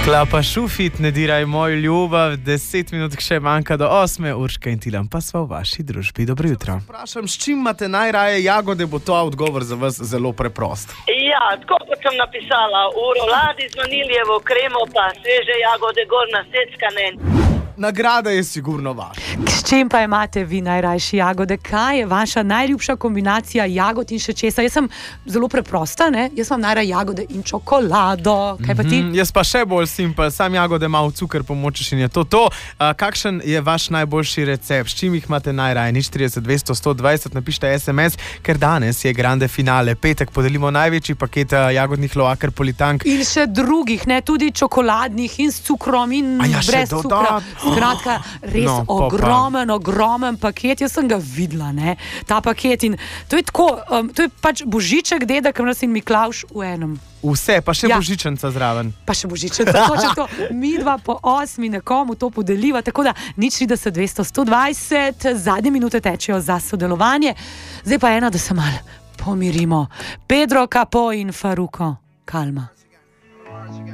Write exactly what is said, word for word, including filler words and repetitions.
Klapa šufit, ne diraj moj ljubav, deset minut še manjka do osme, Urška in Tilen pa sva v vaši družbi. Dobro jutro. Vprašam, s čim imate najraje jagode, bo to odgovor za vas zelo preprost. Ja, tako kot sem napisala, v roladi z vaniljevo kremo pa sveže jagode gor naseckane. Nagrada je sigurno vaša. S čim pa imate vi najrajši jagode? Kaj je vaša najljubša kombinacija jagod in še česa? Jaz sem zelo preprosta, ne? Jaz imam najraje jagode in čokolado. Kaj pa ti? Mm, jaz pa še bolj simpel, sam jagode malo cukor pomočiš in je to to. Uh, kakšen je vaš najboljši recept? S čim jih imate najraje? Nič trideset, dvesto, sto dvajset, napišite es em es, ker danes je grande finale. Petek podelimo največji paket jagodnih loaker politank. In še drugih, ne? Tudi čokoladnih in s cukrom in ja, brez cukra. Skratka, res No, ogromen, ogromen paket. Jaz sem ga videla, ne, ta paket. In to je tako, um, to je pač Božiček, dedek in Miklavž v enem. Vse, pa še Ja. božičenca zraven. Pa še Božiček, točno to. Mi dva po osmi nekomu to podeliva, tako da nič trideset, dvesto, sto dvajset, zadnje minute tečejo za sodelovanje. Zdaj pa ena, da se malo pomirimo. Pedro Capo in Faruko Calma.